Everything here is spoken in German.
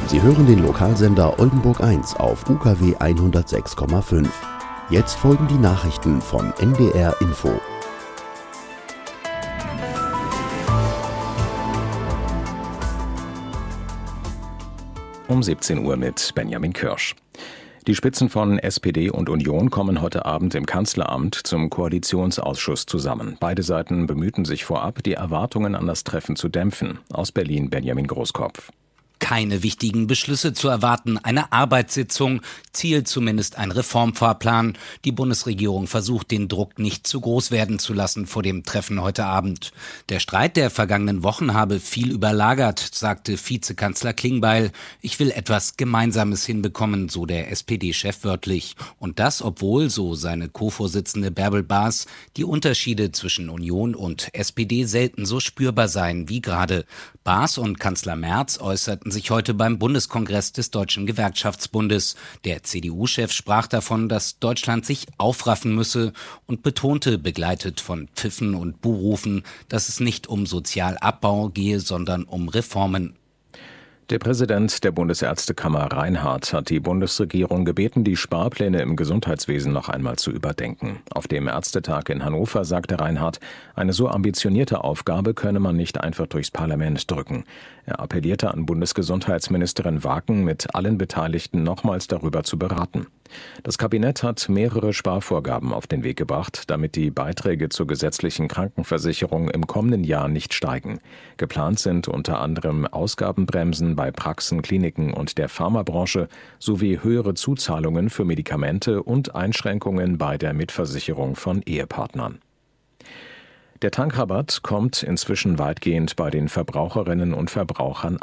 Sie hören den Lokalsender Oldenburg 1 auf UKW 106,5. Jetzt folgen die Nachrichten von NDR Info. Um 17 Uhr mit Benjamin Kirsch. Die Spitzen von SPD und Union kommen heute Abend im Kanzleramt zum Koalitionsausschuss zusammen. Beide Seiten bemühten sich vorab, die Erwartungen an das Treffen zu dämpfen. Aus Berlin Benjamin Großkopf. Keine wichtigen Beschlüsse zu erwarten, eine Arbeitssitzung, Ziel zumindest ein Reformfahrplan. Die Bundesregierung versucht, den Druck nicht zu groß werden zu lassen vor dem Treffen heute Abend. Der Streit der vergangenen Wochen habe viel überlagert, sagte Vizekanzler Klingbeil. Ich will etwas Gemeinsames hinbekommen, so der SPD-Chef wörtlich. Und das, obwohl, so seine Co-Vorsitzende Bärbel Baas, die Unterschiede zwischen Union und SPD selten so spürbar seien wie gerade. Baas und Kanzler Merz äußerten sich heute beim Bundeskongress des Deutschen Gewerkschaftsbundes. Der CDU-Chef sprach davon, dass Deutschland sich aufraffen müsse und betonte, begleitet von Pfiffen und Buhrufen, dass es nicht um Sozialabbau gehe, sondern um Reformen. Der Präsident der Bundesärztekammer Reinhardt hat die Bundesregierung gebeten, die Sparpläne im Gesundheitswesen noch einmal zu überdenken. Auf dem Ärztetag in Hannover sagte Reinhardt, eine so ambitionierte Aufgabe könne man nicht einfach durchs Parlament drücken. Er appellierte an Bundesgesundheitsministerin Waken, mit allen Beteiligten nochmals darüber zu beraten. Das Kabinett hat mehrere Sparvorgaben auf den Weg gebracht, damit die Beiträge zur gesetzlichen Krankenversicherung im kommenden Jahr nicht steigen. Geplant sind unter anderem Ausgabenbremsen bei Praxen, Kliniken und der Pharmabranche sowie höhere Zuzahlungen für Medikamente und Einschränkungen bei der Mitversicherung von Ehepartnern. Der Tankrabatt kommt inzwischen weitgehend bei den Verbraucherinnen und Verbrauchern